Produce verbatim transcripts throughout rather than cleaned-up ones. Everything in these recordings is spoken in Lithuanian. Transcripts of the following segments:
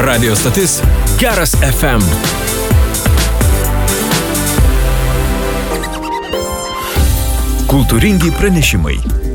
Radio stotis Geras F M. Kultūringi pranešimai.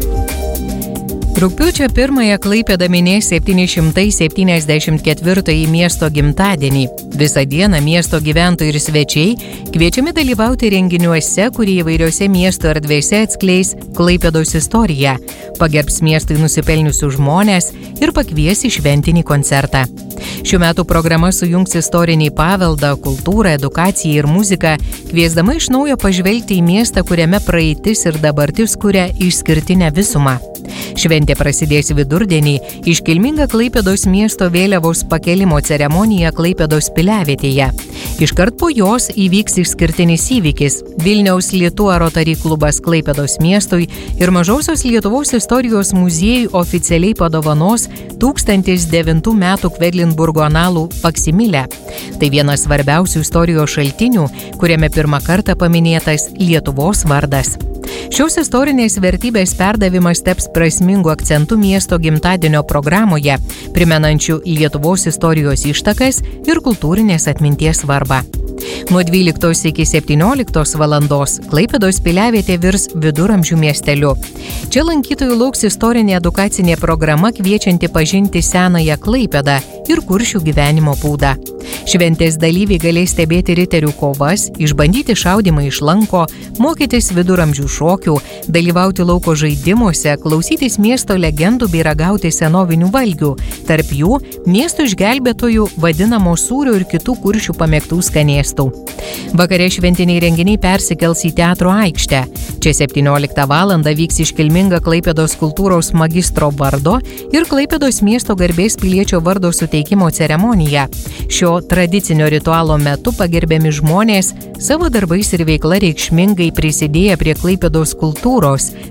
Rugpjūčio pirmąją Klaipėda minės septyni šimtai septyniasdešimt ketvirtąjį miesto gimtadienį. Visą dieną miesto gyventojai ir svečiai kviečiami dalyvauti renginiuose, kurie įvairiose miesto erdvėse atskleis Klaipėdos istoriją, pagerbs miestui nusipelniusius žmones ir pakvies į šventinį koncertą. Šių metų programa sujungs istorinį paveldą, kultūrą, edukaciją ir muziką, kviesdama iš naujo pažvelgti į miestą, kuriame praeitis ir dabartis kuria išskirtinę visumą. Šventė prasidės vidurdienį, iškilminga Klaipėdos miesto vėliavos pakelimo ceremonija Klaipėdos piliavietėje. Iškart po jos įvyks išskirtinis įvykis – Vilniaus Lietuva Rotary klubas Klaipėdos miestui ir Mažosios Lietuvos istorijos muziejui oficialiai padovanos tūkstantis devintų metų Kvedlinburgo analų faksimilę. Tai vienas svarbiausių istorijos šaltinių, kuriame pirmą kartą paminėtas Lietuvos vardas. Šios istorinės vertybės perdavimas taps prasmingu akcentu miesto gimtadienio programoje, primenančiu Lietuvos istorijos ištakas ir kultūrinės atminties svarbą. Nuo dvyliktos iki septynioliktos valandos Klaipėdos piliavietė virs viduramžių miesteliu. Čia lankytojų lauks istorinė edukacinė programa kviečianti pažinti senąją Klaipėdą ir kuršių gyvenimo būdą. Šventės dalyviai galės stebėti riterių kovas, išbandyti šaudymą iš lanko, mokytis viduramžių šokių, dalyvauti lauko žaidimuose, klausytis miesto legendų bei ragauti senovinių valgių, tarp jų miesto išgelbėtojų vadinamo sūrio ir kitų kuršių pamėgtų skanėstų. Vakare šventiniai renginiai persikels į teatro aikštę. Čia septynioliktą valandą vyks iškilminga Klaipėdos kultūros magistro vardo ir Klaipėdos miesto garbės piliečio vardo suteikimo ceremonija. Šio tradicinio ritualo metu pagerbiami žmonės savo darbais ir veikla reikšmingai prisidėję prie Klaipėdos kultūros,